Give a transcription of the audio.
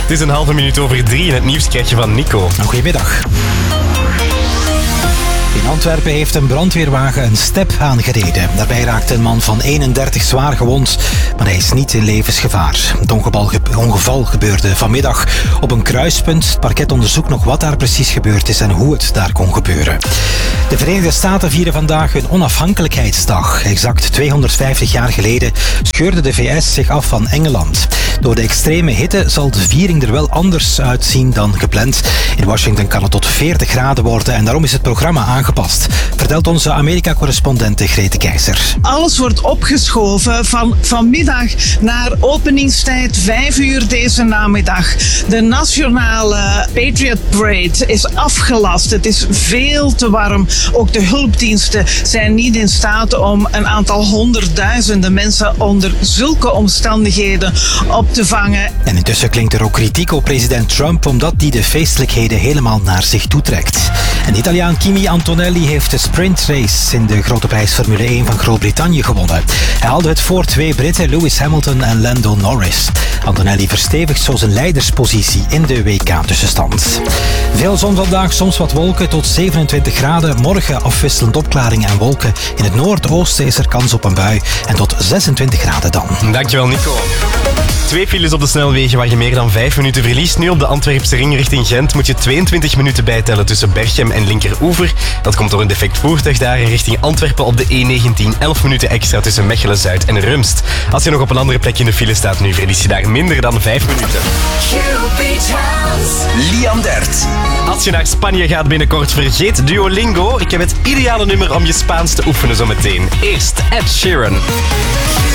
Het is 2:30 en het nieuws krijg je van Nico. Goedemiddag. In Antwerpen heeft een brandweerwagen een step aangereden. Daarbij raakte een man van 31 zwaar gewond, maar hij is niet in levensgevaar. Het ongeval gebeurde vanmiddag op een kruispunt. Het parket onderzoekt nog wat daar precies gebeurd is en hoe het daar kon gebeuren. De Verenigde Staten vieren vandaag hun onafhankelijkheidsdag. Exact 250 jaar geleden scheurde de VS zich af van Engeland. Door de extreme hitte zal de viering er wel anders uitzien dan gepland. In Washington kan het tot 40 graden worden en daarom is het programma aangepast, vertelt onze Amerika-correspondente Grete Keizer. Alles wordt opgeschoven van vanmiddag naar openingstijd 5 uur deze namiddag. De nationale Patriot Parade is afgelast. Het is veel te warm. Ook de hulpdiensten zijn niet in staat om een aantal honderdduizenden mensen onder zulke omstandigheden op te vangen. En intussen klinkt er ook kritiek op president Trump omdat hij de feestelijkheden helemaal naar zich toetrekt. En de Italiaan Kimi Antonelli heeft de sprintrace in de grote prijs Formule 1 van Groot-Brittannië gewonnen. Hij haalde het voor 2 Britten, Lewis Hamilton en Lando Norris. Antonelli verstevigt zo zijn leiderspositie in de WK-tussenstand. Veel zon vandaag, soms wat wolken tot 27 graden. Morgen afwisselend opklaringen en wolken. In het noordoosten is er kans op een bui en tot 26 graden dan. Dankjewel Nico. 2 files op de snelwegen waar je meer dan 5 minuten verliest. Nu op de Antwerpse ring richting Gent moet je 22 minuten bijtellen tussen Berchem en Linkeroever. Dat komt door een defect voertuig daar. En richting Antwerpen op de E19 11 minuten extra tussen Mechelen-Zuid en Rumst. Als je nog op een andere plek in de file staat nu, verlies je daar minder dan 5 minuten. Liam Dert. Als je naar Spanje gaat binnenkort, vergeet Duolingo. Ik heb het ideale nummer om je Spaans te oefenen zometeen. Eerst Ed Sheeran.